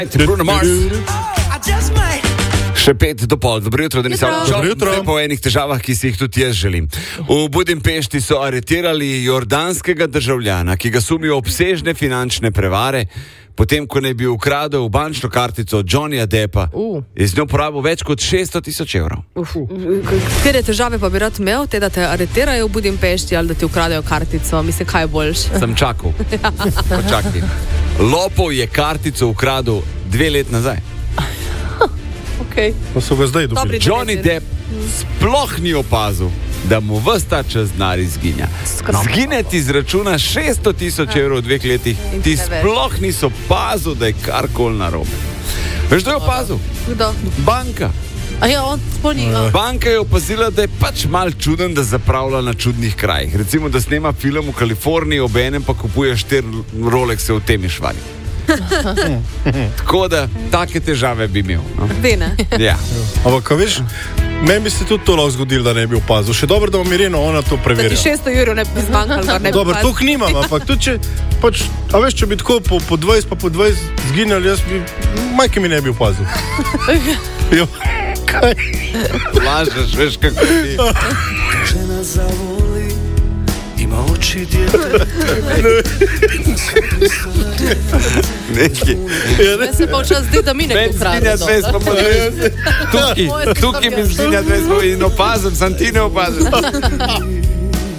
Bruno Mars. Še 5 do pol. Dobro jutro, Denis. Dobro jutro. Po enih težavah, ki si jih tudi jaz želim. V Budimpešti so aretirali jordanskega državljana, ki ga sumijo obsežne finančne prevare, potem ko naj bi ukradel bančno kartico Johnnyja Deppa in z njo porabil več kot 600,000 evrov. Katere težave pa bi rad imel, te, da te aretirajo v Budimpešti ali da ti ukradejo kartico? Mislim, kaj je boljše? Sem čakal. Počakaj. Lopov je kartico ukradel 2 let nazaj. Okay. Pa so ga zdaj dobili. Johnny Depp sploh ni opazil, da mu ves ta čas denar izginja. Zgine ti z računa 600,000 evrov v 2 letih, ti sploh niso opazil, da je karkoli narobe. Veš, kdo je opazil? Kdo? Banka. A ja, on spolni. Banka je opazila, da je pač mal čuden, da zapravlja na čudnih krajih. Recimo, da snema film v Kaliforniji, obenem pa kupuje 4 Rolexe v Temišvari. Tako da, take težave bi imel. No? Dene. Ja. Ampak, kaj veš, meni bi se tudi to lahko zgodilo, da ne bi opazil. Še dobro, da vam Irena ona to preverja. Da ti 600 evrov ne bi zmanjkalo, da ne bi Dobro, toliko nimam, ampak tudi če, pač, a veš, če bi tako po 20 pa po 20 zginali, jaz bi, majke mi ne bi opazil. Jo, kaj? Lažeš, veš, kako ti. Žena zavoli, ima oči djete. Neki. Meni se pa včas zdi, da mi ne Zginja pokradejo. 20 pa po 20. Tukaj mi zginja 20 in opazim, sam ti ne opazim.